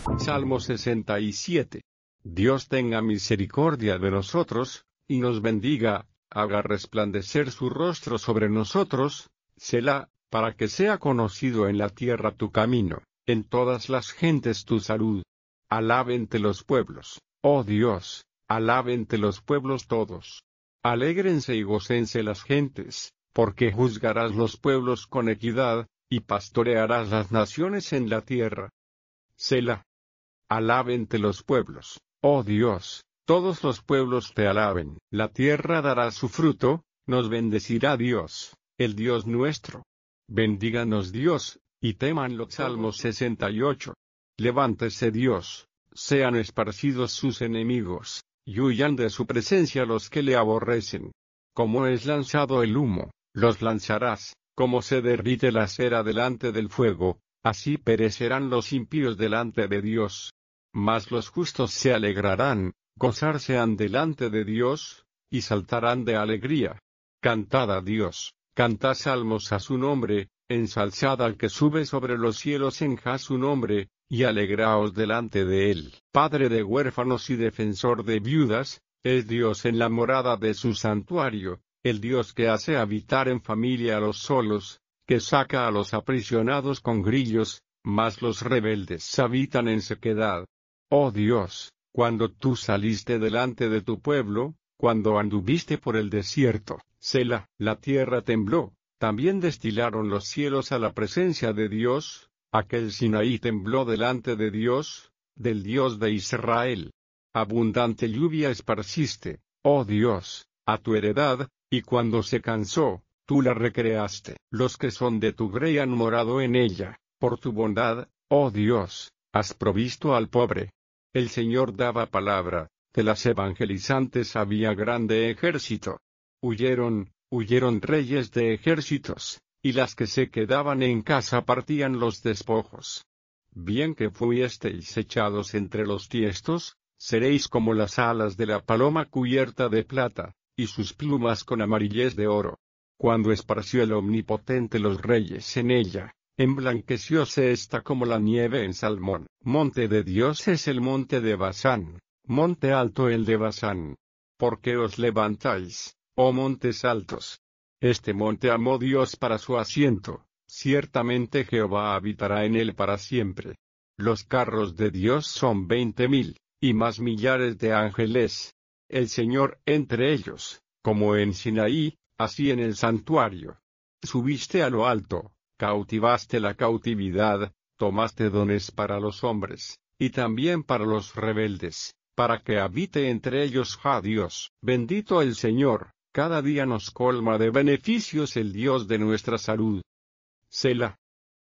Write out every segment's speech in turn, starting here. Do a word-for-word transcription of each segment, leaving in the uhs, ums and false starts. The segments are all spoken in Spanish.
Salmo sesenta y siete. Dios tenga misericordia de nosotros, y nos bendiga, haga resplandecer su rostro sobre nosotros, Selah, para que sea conocido en la tierra tu camino, en todas las gentes tu salud. Alábente los pueblos, oh Dios, alábente los pueblos todos. Alégrense y gócense las gentes, porque juzgarás los pueblos con equidad, y pastorearás las naciones en la tierra. Selah. Alábente los pueblos, oh Dios, todos los pueblos te alaben. La tierra dará su fruto, nos bendecirá Dios, el Dios nuestro. Bendíganos Dios, y temanlo. Salmo sesenta y ocho. Levántese Dios, sean esparcidos sus enemigos, y huyan de su presencia los que le aborrecen. Como es lanzado el humo, los lanzarás, como se derrite la cera delante del fuego, así perecerán los impíos delante de Dios. Mas los justos se alegrarán, gozarse han delante de Dios, y saltarán de alegría. Cantad a Dios, cantad salmos a su nombre, ensalzad al que sube sobre los cielos, enjad su nombre, y alegraos delante de él. Padre de huérfanos y defensor de viudas, es Dios en la morada de su santuario, el Dios que hace habitar en familia a los solos, que saca a los aprisionados con grillos, mas los rebeldes habitan en sequedad. Oh Dios, cuando tú saliste delante de tu pueblo, cuando anduviste por el desierto, Selah, la tierra tembló, también destilaron los cielos a la presencia de Dios, aquel Sinaí tembló delante de Dios, del Dios de Israel. Abundante lluvia esparciste, oh Dios, a tu heredad, y cuando se cansó, tú la recreaste. Los que son de tu grey han morado en ella, por tu bondad, oh Dios, has provisto al pobre. El Señor daba palabra, de las evangelizantes había grande ejército. Huyeron, huyeron reyes de ejércitos, y las que se quedaban en casa partían los despojos. Bien que fuisteis echados entre los tiestos, seréis como las alas de la paloma cubierta de plata, y sus plumas con amarillez de oro. Cuando esparció el Omnipotente los reyes en ella, emblanquecióse esta como la nieve en Salmón. Monte de Dios es el monte de Basán, monte alto el de Basán. ¿Por qué os levantáis, oh montes altos? Este monte amó Dios para su asiento, ciertamente Jehová habitará en él para siempre. Los carros de Dios son veinte mil, y más millares de ángeles. El Señor entre ellos, como en Sinaí, así en el santuario. Subiste a lo alto, cautivaste la cautividad, tomaste dones para los hombres, y también para los rebeldes, para que habite entre ellos Ja Dios. Bendito el Señor, cada día nos colma de beneficios el Dios de nuestra salud. Selah.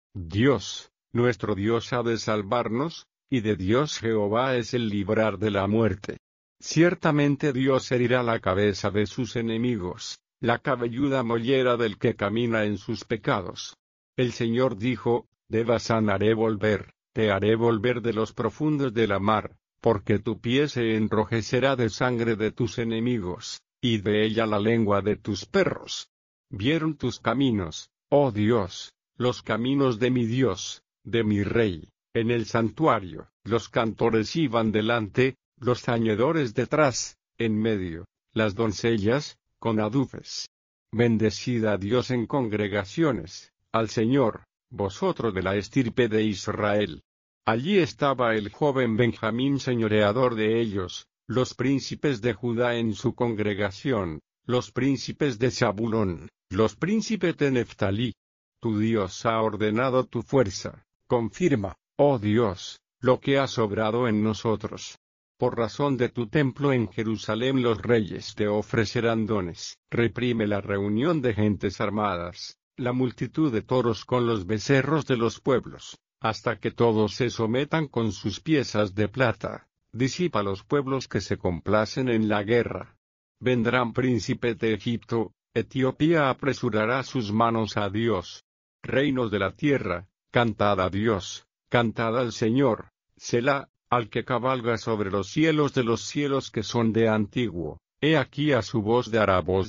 Dios, nuestro Dios ha de salvarnos, y de Dios Jehová es el librar de la muerte. Ciertamente Dios herirá la cabeza de sus enemigos, la cabelluda mollera del que camina en sus pecados. El Señor dijo, de Basán haré volver, te haré volver de los profundos de la mar, porque tu pie se enrojecerá de sangre de tus enemigos, y de ella la lengua de tus perros. Vieron tus caminos, oh Dios, los caminos de mi Dios, de mi Rey, en el santuario. Los cantores iban delante, los tañedores detrás, en medio, las doncellas, con adufes. Bendecid a Dios en congregaciones, al Señor, vosotros de la estirpe de Israel. Allí estaba el joven Benjamín señoreador de ellos, los príncipes de Judá en su congregación, los príncipes de Zabulón, los príncipes de Neftalí. Tu Dios ha ordenado tu fuerza, confirma, oh Dios, lo que ha sobrado en nosotros. Por razón de tu templo en Jerusalén los reyes te ofrecerán dones. Reprime la reunión de gentes armadas, la multitud de toros con los becerros de los pueblos, hasta que todos se sometan con sus piezas de plata. Disipa los pueblos que se complacen en la guerra. Vendrán príncipes de Egipto, Etiopía apresurará sus manos a Dios. Reinos de la tierra, cantad a Dios, cantad al Señor, Selah. Al que cabalga sobre los cielos de los cielos que son de antiguo, he aquí a su voz dará voz